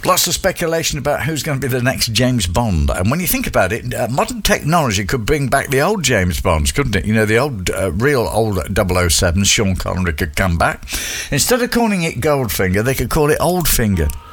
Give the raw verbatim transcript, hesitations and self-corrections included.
Lots of speculation about who's going to be the next James Bond. And when you think about it, uh, modern technology could bring back the old James Bonds, couldn't it? You know, the old, uh, real old double oh seven, Sean Connery could come back. Instead of calling it Goldfinger, they could call it Oldfinger.